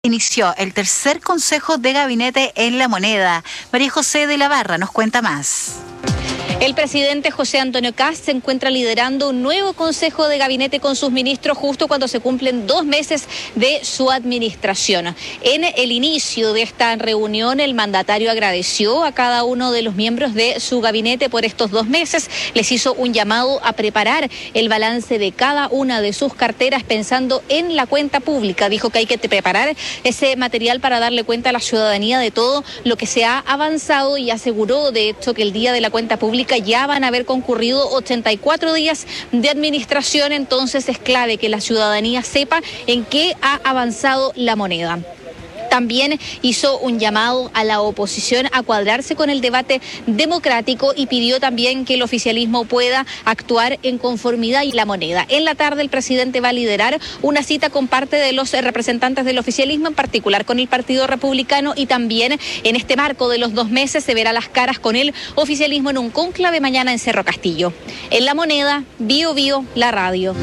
Inició el tercer Consejo de Gabinete en La Moneda. María José de la Barra nos cuenta más. El presidente José Antonio Kast se encuentra liderando un nuevo Consejo de Gabinete con sus ministros justo cuando se cumplen 2 meses de su administración. En el inicio de esta reunión, el mandatario agradeció a cada uno de los miembros de su gabinete por estos 2 meses. Les hizo un llamado a preparar el balance de cada una de sus carteras pensando en la cuenta pública. Dijo que hay que preparar ese material para darle cuenta a la ciudadanía de todo lo que se ha avanzado y aseguró, de hecho, que el día de la cuenta pública ya van a haber concurrido 84 días de administración, entonces es clave que la ciudadanía sepa en qué ha avanzado La Moneda. También hizo un llamado a la oposición a cuadrarse con el debate democrático y pidió también que el oficialismo pueda actuar en conformidad y La Moneda. En la tarde el presidente va a liderar una cita con parte de los representantes del oficialismo, en particular con el Partido Republicano, y también en este marco de los 2 meses se verá las caras con el oficialismo en un cónclave mañana en Cerro Castillo. En La Moneda, Bio Bio, la radio.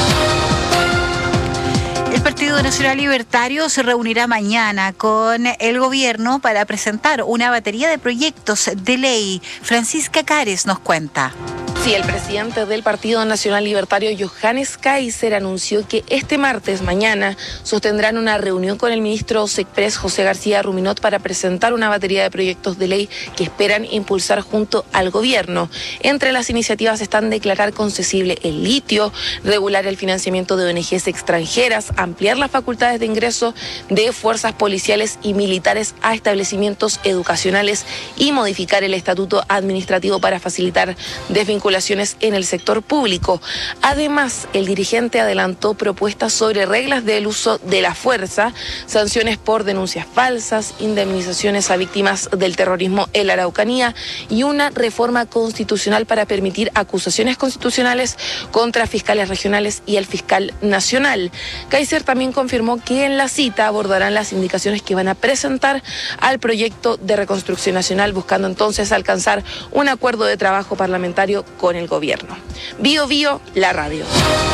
El Partido Nacional Libertario se reunirá mañana con el gobierno para presentar una batería de proyectos de ley. Francisca Cares nos cuenta. Sí, el presidente del Partido Nacional Libertario, Johannes Kaiser, anunció que este martes, mañana, sostendrán una reunión con el ministro SECPRES, José García Ruminot, para presentar una batería de proyectos de ley que esperan impulsar junto al gobierno. Entre las iniciativas están declarar concesible el litio, regular el financiamiento de ONGs extranjeras, ampliar las facultades de ingreso de fuerzas policiales y militares a establecimientos educacionales y modificar el estatuto administrativo para facilitar desvinculaciones en el sector público. Además, el dirigente adelantó propuestas sobre reglas del uso de la fuerza, sanciones por denuncias falsas, indemnizaciones a víctimas del terrorismo en la Araucanía y una reforma constitucional para permitir acusaciones constitucionales contra fiscales regionales y el fiscal nacional. Kaiser también confirmó que en la cita abordarán las indicaciones que van a presentar al proyecto de reconstrucción nacional, buscando entonces alcanzar un acuerdo de trabajo parlamentario con el gobierno. Bio Bio, la radio.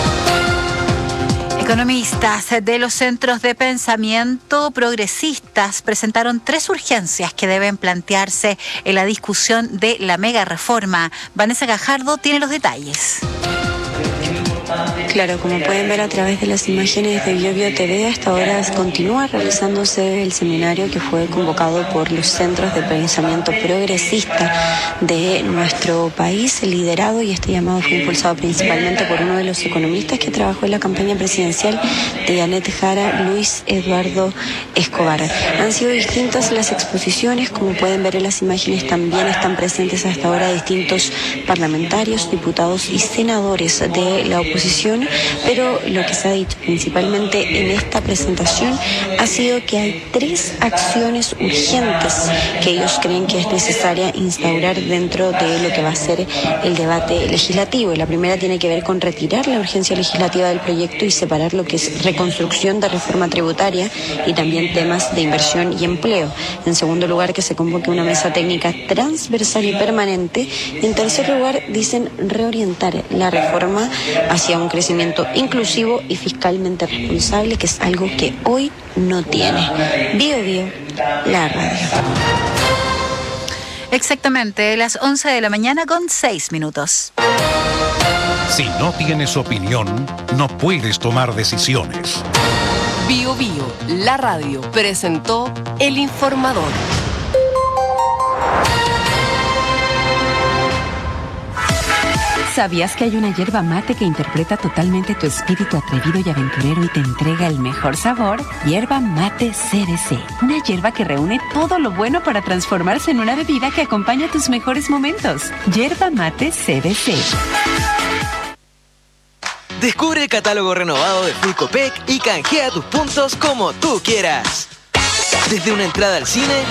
Economistas de los centros de pensamiento progresistas presentaron 3 urgencias que deben plantearse en la discusión de la mega reforma. Vanessa Gajardo tiene los detalles. Claro, como pueden ver a través de las imágenes de Bio Bio TV, hasta ahora continúa realizándose el seminario que fue convocado por los centros de pensamiento progresista de nuestro país, liderado, y este llamado fue impulsado principalmente por uno de los economistas que trabajó en la campaña presidencial de Janet Jara, Luis Eduardo Escobar. Han sido distintas las exposiciones, como pueden ver en las imágenes, también están presentes hasta ahora distintos parlamentarios, diputados y senadores de la oposición, pero lo que se ha dicho principalmente en esta presentación ha sido que hay 3 acciones urgentes que ellos creen que es necesaria instaurar dentro de lo que va a ser el debate legislativo. La primera tiene que ver con retirar la urgencia legislativa del proyecto y separar lo que es reconstrucción de reforma tributaria y también temas de inversión y empleo. En segundo lugar, que se convoque una mesa técnica transversal y permanente. Y en tercer lugar, dicen reorientar la reforma hacia un crecimiento inclusivo y fiscalmente responsable, que es algo que hoy no tiene. Bio Bio, la radio. Exactamente, las 11 de la mañana con 6 minutos. Si no tienes opinión, no puedes tomar decisiones. Bio Bio, la radio, presentó El Informador. ¿Sabías que hay una yerba mate que interpreta totalmente tu espíritu atrevido y aventurero y te entrega el mejor sabor? Yerba Mate CBC. Una yerba que reúne todo lo bueno para transformarse en una bebida que acompaña tus mejores momentos. Yerba Mate CBC. Descubre el catálogo renovado de Full Copec y canjea tus puntos como tú quieras. Desde una entrada al cine,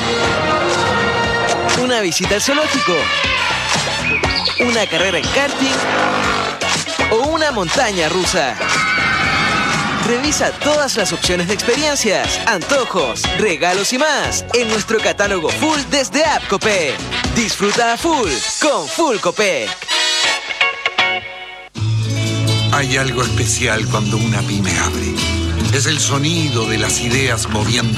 una visita al zoológico, una carrera en karting o una montaña rusa. Revisa todas las opciones de experiencias, antojos, regalos y más en nuestro catálogo full desde App Copec. Disfruta a full con Full Copec. Hay algo especial cuando una pyme abre. Es el sonido de las ideas moviendo